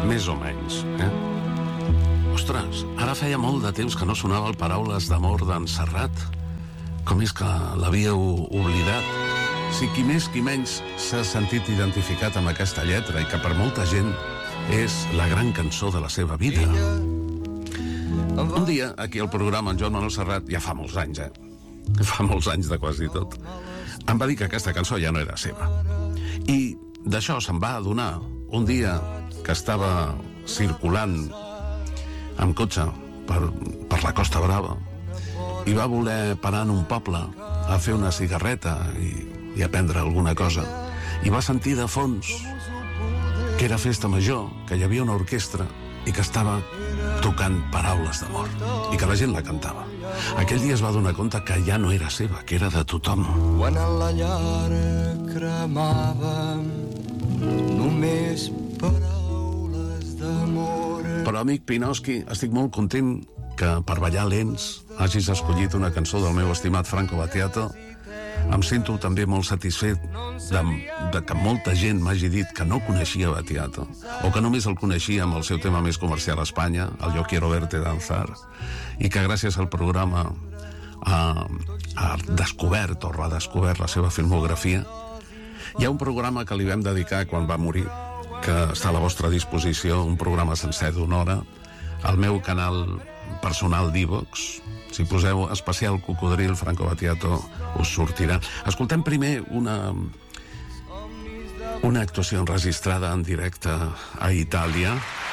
més o menys, Ostres, ara feia molt de temps que no sonava el Paraules d'amor d'en Serrat. Com és que l'havíeu oblidat? Si qui més qui menys s'ha sentit identificat amb aquesta lletra i que per molta gent és la gran cançó de la seva vida. Un dia, aquí al programa, en Joan Manuel Serrat, ja fa molts anys, fa molts anys de quasi tot, em va dir que aquesta cançó ja no era seva. I d'això se'n va adonar un dia que estava circulant amb cotxe per la Costa Brava i va voler parar en un poble a fer una cigarreta i a prendre alguna cosa, i va sentir de fons que era festa major, que hi havia una orquestra i que estava tocant Paraules d'amor i que la gent la cantava. Aquell dia es va donar compte que ja no era seva, que era de tothom. Quan a la llar cremava només paraules d'amor. Però, amic Pinoski, estic molt content que per ballar lents hagis escollit una cançó del meu estimat Franco Battiato. Em sento també molt satisfet de que molta gent m'hagi dit que no coneixia Battiato, o que només el coneixia amb el seu tema més comercial a Espanya, el Yo quiero verte danzar, i que gràcies al programa ha descobert o redescobert la seva filmografia. Hi ha un programa que li vam dedicar quan va morir, que està a la vostra disposició, un programa sencer d'una hora, al meu canal personal d'Ivox. Si poseu especial Cocodril Franco Battiato us sortirà. Escoltem primer una actuació enregistrada en directe a Itàlia,